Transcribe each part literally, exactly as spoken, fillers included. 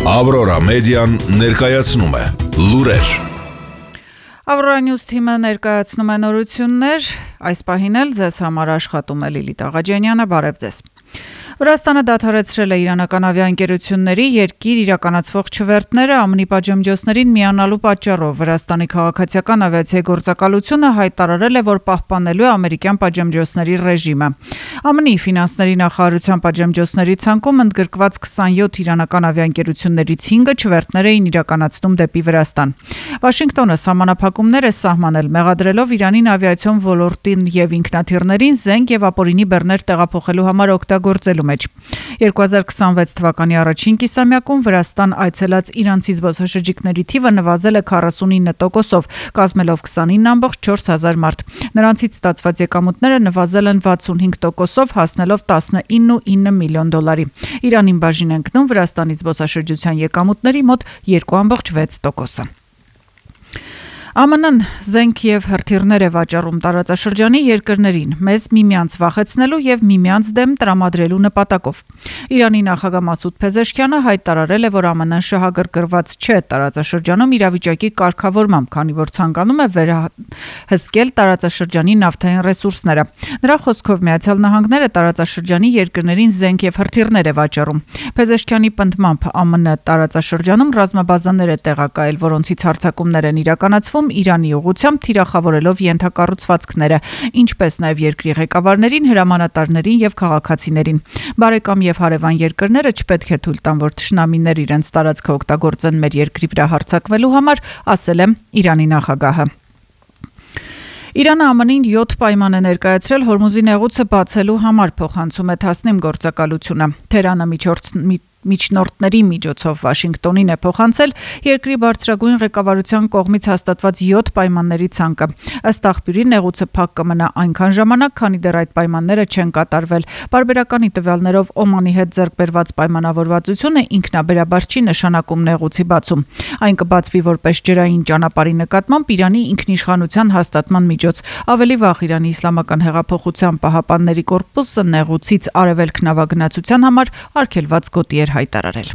Ավրորա մեդիան ներկայացնում է լուրեր։ Ավրորա News թիմը ներկայացնում է նորություններ, այս պահին էլ ձեզ համար աշխատում է Լիլիթ Աղաջանյանը, բարև ձեզ։ Վրաստանը դադարեցրել է իրանական ավիաընկերությունների երկիր իրականացվող չվերթները ԱՄՆ պատժամիջոցներին միանալու պատճառով։ Վրաստանի քաղաքացիական ավիացիայի գործակալությունը հայտարարել է, որ պահպանելու է ամերիկյան պատժամիջոցների ռեժիմը։ ԱՄՆ ֆինանսների նախարարության պատժամիջոցների ցանկում ընդգրկված քսանյոթ իրանական ավիաընկերություններից հինգը չվերթներ էին իրականացնում դեպի Վրաստան։ Վաշինգտոնը սահմանափակումներ է սահմանել, մեղադրելով Իրանին ավիացիոն ոլորտին եւ ինքնաթիռներին զենք եւ ապօրինի բեռներ տեղափոխելու համար օգտագործելու մեջ։ երկու հազար քսանվեց թվականի առաջին կիսամյակում Վրաստան այցելած իրանցի զբոսաշրջիկների թիվը նվազել է քառասունինը տոկոսով, կազմելով քսանինը ամբողջ չորս հազար մարդ։ Նրանցից ստացված եկամուտները նվազել են վաթսունհինգ տոկոսով, հասնելով տասնինը կόμμα ինը միլիոն դոլարի։ Իրանին բաժին են գնում Վրաստանի զբոսաշրջության եկամուտների մոտ երկու ամբողջ վեց տոկոսը։ ԱՄՆ-ն զենք եւ հրթիռներ է վաճառում տարածաշրջանի երկրներին, մեզ միմյանց վախեցնելու եւ միմյանց դեմ տրամադրելու նպատակով։ Իրանի նախագահ Մասուդ Փեզեշքյանը հայտարարել է, որ ԱՄՆ-ն շահագրգռված չէ տարածաշրջանում իրավիճակի կարգավորմամբ, քանի որ ցանկանում է վերահսկել տարածաշրջանի նավթային ռեսուրսները։ Նրա խոսքով Միացյալ Նահանգները տարածաշրջանի երկրներին զենք եւ հրթիռներ է վաճառում։ Փեզեշքյանի պնդմամբ ԱՄՆ տարածաշրջանում ռազմաբազաներ է տեղակայել, որոնցից հարձակումներ են իրականացվում Իրանի ուղղությամբ, թիրախավորելով ենթակառուցվածքները, ինչպես նաև երկրի ղեկավարներին, հրամանատարներին եւ քաղաքացիներին։ Բարեկամ եւ հարևան երկրները չպետք է թույլ տան, որ թշնամիներ իրենց տարածքը օգտագործեն մեր երկրի վրա հարձակվելու համար, ասել է Իրանի նախագահը։ Իրանը ԱՄՆ-ին յոթ պայման է ներկայացրել Հորմուզի նեղուցը բացելու համար, փոխանցում է Թասնիմ գործակալությունը։ Թերանը միջորդ միջնորդների միջոցով Վաշինգտոնին է փոխանցել երկրի բարձրագույն ղեկավարության կողմից հաստատված յոթ պայմանների ցանկը։ Ըստ աղբյուրի նեղուցը փակ կմնա այնքան ժամանակ, քանի դեռ այդ պայմանները չեն կատարվել։ Պարբերականի տվյալներով Օմանի հետ ձեռք բերված պայմանավորվածությունը ինքնաբերաբար չի նշանակում նեղուցի բացում։ Այն կբացվի որպես ջրային ճանապարհի նկատմամբ Իրանի ինքնիշխանության հաստատման միջոց։ Ավելի վաղ Իրանի իսլամական հեղափոխության պահապանների կորպուսը նեղուցից արևելք նավագնացության համար արգելված գոտի էր հայտարարել։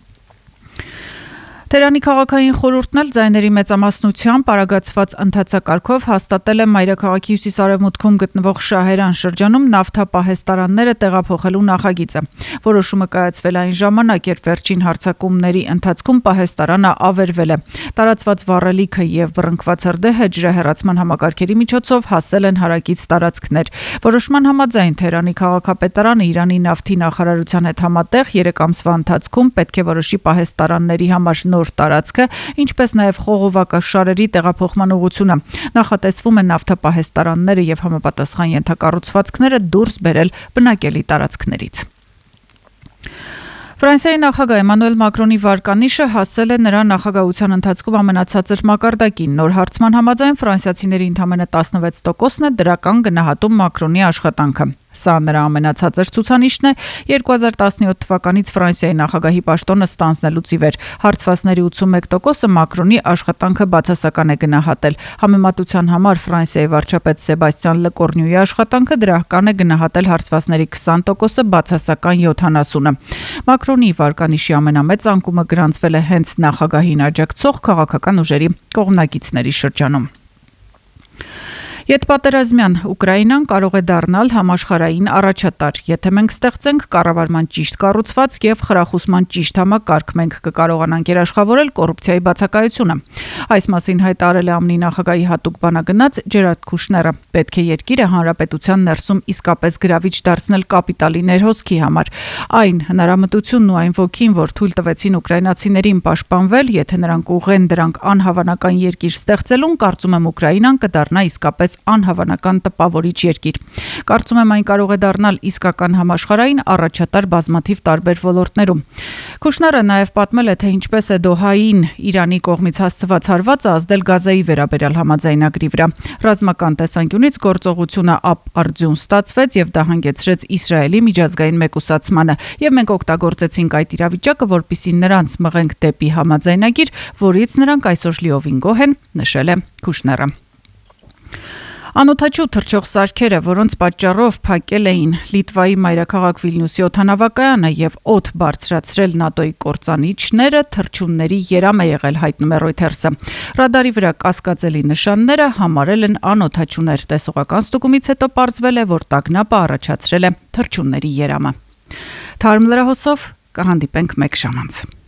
Թերանի քաղաքային խորհուրդն էլ ձայների մեծամասնությամբ արագացված ընթացակարգով հաստատել է մայրաքաղաքի հյուսիսարևմուտքում գտնվող Շահերան շրջանում նավթապահեստարանները տեղափոխելու նախագիծը։ Որոշումը կայացվել այն ժամանակ, երբ վերջին հարձակումների ընթացքում պահեստարանը ավերվել է։ Տարածված վառելիքը եւ բռնկված հրդեհը ջրահեռացման համակարգերի միջոցով հասել են հարակից տարածքներ։ Որոշման համաձայն Թերանի քաղաքապետարանը Իրանի նավթի նախարարության հետ համատեղ երեք ամսվա ընթացքում պետք է որոշի պահեստարանների համար նոր տարածքը, ինչպես նաև խողովակաշարերի տեղափոխման ուղղությունը։ Նախատեսվում է նավթապահեստարանները եւ համապատասխան ենթակառուցվածքները դուրս բերել բնակելի տարածքներից։ Ֆրանսիայի նախագահ Էմանուել Մակրոնի վարկանիշը հասել է նրա նախագահության ընթացքում ամենացածր մակարդակին։ Նոր հարցման համաձայն ֆրանսիացիների ընդամենը տասնվեց տոկոսն է դրական գնահատում Մակրոնի աշխատանքը։ Սա նրա ամենացածր ցուցանիշն է երկու հազար տասնյոթ թվականից Ֆրանսիայի նախագահի պաշտոնը ստանձնելուց ի վեր։ Հարցվածների ութսունմեկ տոկոսը Մակրոնի աշխատանքը բացասական է գնահատել։ Համեմատության համար Ֆրանսիայի վարչապետ Սեբաստիան Լեկորնյուի աշխատանքը դրական է գնահատել հարցվածների քսան տոկոսը, բացասական յոթանասունը։ Մակրոնի վարկանիշի ամենամեծ անկումը գրանցվել է հենց նախագահին աջակցող քաղաքական ուժերի կողմնակիցների շրջանում։ Ետպատերազմյան Ուկրաինան կարող է դառնալ համաշխարհային առաջատար, եթե մենք ստեղծենք կառավարման ճիշտ կառուցվածք եւ խրախուսման ճիշտ համակարգ, մենք կկարողանանք երաշխավորել կոռուպցիայի բացակայությունը։ Այս մասին հայտարարել է ԱՄՆ-ի նախագահի հատուկ բանագնաց Ջերարդ Քուշները։ Պետք է երկիրը հանրապետության ներսում իսկապես գրավիչ դարձնել կապիտալի ներհոսքի համար։ Այն հնարամտությունն ու այն ոգին, որ թույլ տվեցին ուկրաինացիներին պաշտպանվել, եթե նրանք ուղղեն դրանք անհավանական երկիր ստեղծելուն, կարծում եմ Ուկրաինան կդառնա իսկապես անհավանական տպավորիչ երկիր։ Կարծում եմ այն կարող է դառնալ իսկական համաշխարհային առաջատար բազմաթիվ տարբեր ոլորտներում։ Քուշները նաև պատմել է, թե ինչպես է Դոհային Իրանի կողմից հասցված հարվածը ազդել Գազայի վերաբերյալ համաձայնագրի վրա։ Ռազմական տեսանկյունից գործողությունը ապարդյուն ստացվեց եւ դա հանգեցրեց Իսրայելի միջազգային մեկուսացմանը, եւ մենք օգտագործեցինք այդ իրավիճակը, որպեսզի նրանց մղենք դեպի համաձայնագիր, որից նրանք այսօր լիովին գոհ են, նշել է Քուշները։ Անօդաչու թռչող սարքերը, որոնց պատճառով փակել էին Լիտվայի մայրաքաղաք Վիլնյուսի օդանավակայանը եւ օդ բարձրացրել ՆԱՏՕ-ի կործանիչները, թռչունների երամ է եղել, հայտնում է Reuters-ը։ Ռադարի վրա կասկածելի նշանները համարել են անօդաչուներ։ Տեսողական ստուգումից հետո պարզվել է, որ տագնապը առաջացրել է թռչունների երամը։ Թարմ լրահոսով կհանդիպենք մեկ ժամ անց։